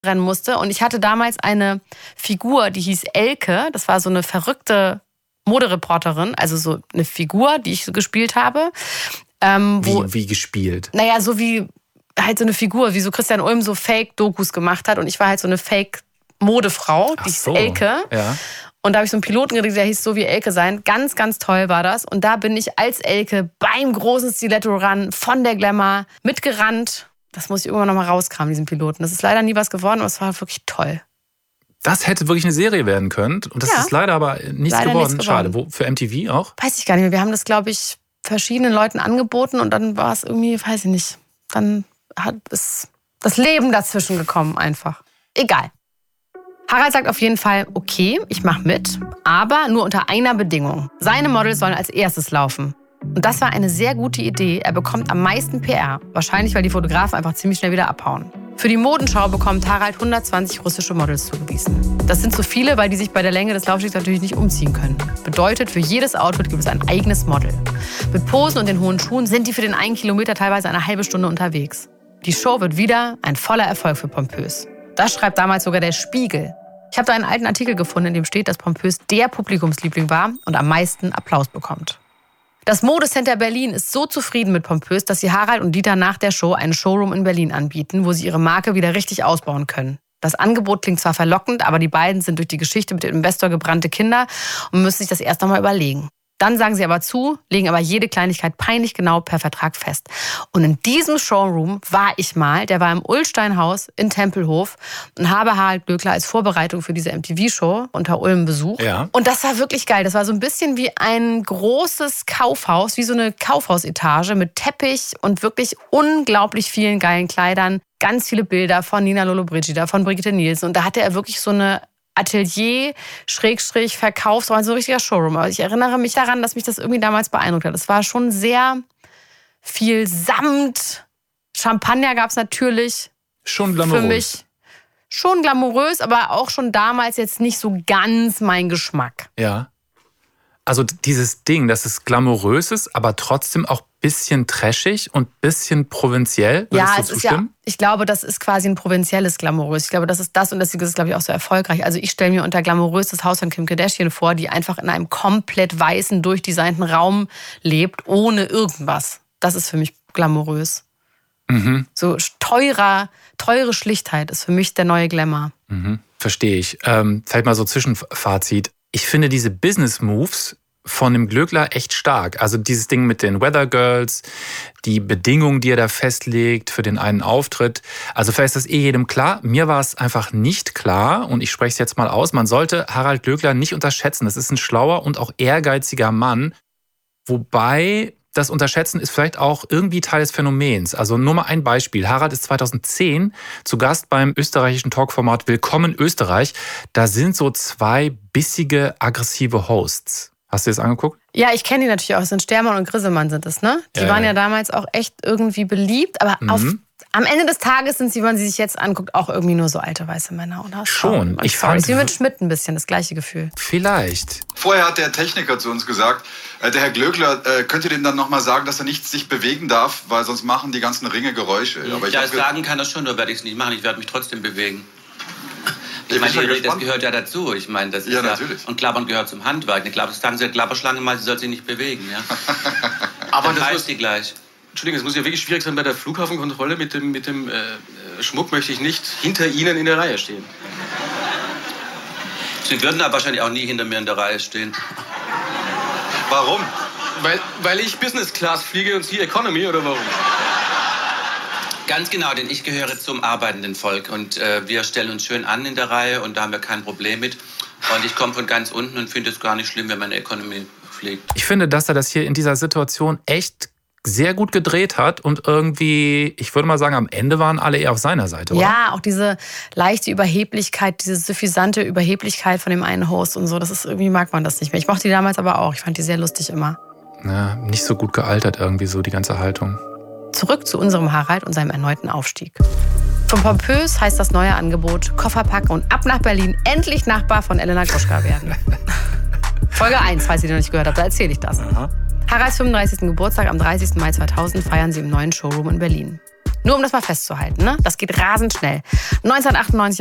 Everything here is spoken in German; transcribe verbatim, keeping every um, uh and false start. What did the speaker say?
rennen musste. Und ich hatte damals eine Figur, die hieß Elke. Das war so eine verrückte Modereporterin, also so eine Figur, die ich so gespielt habe. Ähm, wo, wie, wie gespielt? Naja, so wie halt so eine Figur, wie so Christian Ulm so Fake-Dokus gemacht hat. Und ich war halt so eine Fake-Modefrau, die hieß so. Elke. Ja. Und da habe ich so einen Piloten gekriegt, der hieß so wie Elke sein. Ganz, ganz toll war das. Und da bin ich als Elke beim großen Stiletto-Run von der Glamour mitgerannt. Das muss ich irgendwann noch mal rauskramen, diesen Piloten. Das ist leider nie was geworden, aber es war wirklich toll. Das hätte wirklich eine Serie werden können. Und das ja. ist leider aber nichts leider geworden. Nichts Schade. geworden. Wo, für M T V auch? Weiß ich gar nicht mehr. Wir haben das, glaube ich, verschiedenen Leuten angeboten. Und dann war es irgendwie, weiß ich nicht. Dann hat es das Leben dazwischen gekommen einfach. Egal. Harald sagt auf jeden Fall, okay, ich mache mit, aber nur unter einer Bedingung. Seine Models sollen als erstes laufen. Und das war eine sehr gute Idee. Er bekommt am meisten P R. Wahrscheinlich, weil die Fotografen einfach ziemlich schnell wieder abhauen. Für die Modenschau bekommt Harald hundertzwanzig russische Models zugewiesen. Das sind so viele, weil die sich bei der Länge des Laufstegs natürlich nicht umziehen können. Bedeutet, für jedes Outfit gibt es ein eigenes Model. Mit Posen und den hohen Schuhen sind die für den einen Kilometer teilweise eine halbe Stunde unterwegs. Die Show wird wieder ein voller Erfolg für Pompös. Das schreibt damals sogar der Spiegel. Ich habe da einen alten Artikel gefunden, in dem steht, dass Pompös der Publikumsliebling war und am meisten Applaus bekommt. Das Modecenter Berlin ist so zufrieden mit Pompös, dass sie Harald und Dieter nach der Show einen Showroom in Berlin anbieten, wo sie ihre Marke wieder richtig ausbauen können. Das Angebot klingt zwar verlockend, aber die beiden sind durch die Geschichte mit dem Investor gebrannte Kinder und müssen sich das erst einmal überlegen. Dann sagen sie aber zu, legen aber jede Kleinigkeit peinlich genau per Vertrag fest. Und in diesem Showroom war ich mal, der war im Ullsteinhaus in Tempelhof und habe Harald Glöckler als Vorbereitung für diese M T V-Show unter Ulm besucht. Ja. Und das war wirklich geil. Das war so ein bisschen wie ein großes Kaufhaus, wie so eine Kaufhausetage mit Teppich und wirklich unglaublich vielen geilen Kleidern. Ganz viele Bilder von Nina Lollobrigida, von Brigitte Nielsen. Und da hatte er wirklich so eine Atelier, Schrägstrich, Verkaufsraum, so ein richtiger Showroom. Aber ich erinnere mich daran, dass mich das irgendwie damals beeindruckt hat. Es war schon sehr viel Samt. Champagner gab es natürlich. Schon glamourös. Für mich schon glamourös, aber auch schon damals jetzt nicht so ganz mein Geschmack. Ja. Also dieses Ding, dass es glamourös ist, aber trotzdem auch ein bisschen trashig und ein bisschen provinziell. Ja, es ist ja, ich glaube, das ist quasi ein provinzielles Glamourös. Ich glaube, das ist das und deswegen ist es, glaube ich, auch so erfolgreich. Also ich stelle mir unter glamourös das Haus von Kim Kardashian vor, die einfach in einem komplett weißen, durchdesignten Raum lebt, ohne irgendwas. Das ist für mich glamourös. Mhm. So teurer, teure Schlichtheit ist für mich der neue Glamour. Mhm. Verstehe ich. Ähm, vielleicht mal so Zwischenfazit. Ich finde diese Business-Moves von dem Glöckler echt stark. Also dieses Ding mit den Weather Girls, die Bedingungen, die er da festlegt für den einen Auftritt. Also vielleicht ist das eh jedem klar. Mir war es einfach nicht klar und ich spreche es jetzt mal aus. Man sollte Harald Glöckler nicht unterschätzen. Das ist ein schlauer und auch ehrgeiziger Mann. Wobei das Unterschätzen ist vielleicht auch irgendwie Teil des Phänomens. Also nur mal ein Beispiel. Harald ist zweitausendzehn zu Gast beim österreichischen Talkformat Willkommen Österreich. Da sind so zwei bissige, aggressive Hosts. Hast du das angeguckt? Ja, ich kenne die natürlich auch. Das sind Stermann und Grissemann sind das, ne? Die ja, waren ja, ja damals auch echt irgendwie beliebt. Aber mhm. auf, am Ende des Tages sind sie, wenn man sie sich jetzt anguckt, auch irgendwie nur so alte weiße Männer. Oder? Schon. Ich fand wie mit Schmidt ein bisschen das gleiche Gefühl. Vielleicht. Vorher hat der Techniker zu uns gesagt, äh, der Herr Glöckler, äh, könnt ihr dem dann nochmal sagen, dass er nicht sich bewegen darf, weil sonst machen die ganzen Ringe Geräusche. Aber ich ja, sagen kann er schon, nur werde ich es nicht machen. Ich werde mich trotzdem bewegen. Ich ja, meine, das gehört ja dazu. Ich meine, das ist ja, ja, natürlich. Und Klappern gehört zum Handwerk. Eine Klapper, sagen Sie eine Klapperschlange mal, sie soll sich nicht bewegen. Ja? Aber dann das reißt muss, die gleich. Entschuldigung, es muss ja wirklich schwierig sein bei der Flughafenkontrolle. Mit dem, mit dem äh, Schmuck möchte ich nicht hinter Ihnen in der Reihe stehen. Sie würden aber wahrscheinlich auch nie hinter mir in der Reihe stehen. Warum? Weil, weil ich Business Class fliege und Sie Economy, oder warum? Ganz genau, denn ich gehöre zum arbeitenden Volk und äh, wir stellen uns schön an in der Reihe und da haben wir kein Problem mit. Und ich komme von ganz unten und finde es gar nicht schlimm, wenn man Economy fliegt. Ich finde, dass er das hier in dieser Situation echt sehr gut gedreht hat und irgendwie, ich würde mal sagen, am Ende waren alle eher auf seiner Seite, oder? Ja, auch diese leichte Überheblichkeit, diese suffisante Überheblichkeit von dem einen Host und so, das ist irgendwie, mag man das nicht mehr. Ich mochte die damals aber auch, ich fand die sehr lustig immer. Ja, nicht so gut gealtert irgendwie so, die ganze Haltung. Zurück zu unserem Harald und seinem erneuten Aufstieg. Von pompös heißt das neue Angebot, Koffer packen und ab nach Berlin, endlich Nachbar von Elena Gruschka werden. Folge eins, falls ihr die noch nicht gehört habt, da erzähle ich das. Aha. Haralds fünfunddreißigsten Geburtstag am dreißigsten Mai zweitausend feiern sie im neuen Showroom in Berlin. Nur um das mal festzuhalten, ne? Das geht rasend schnell. neunzehnhundertachtundneunzig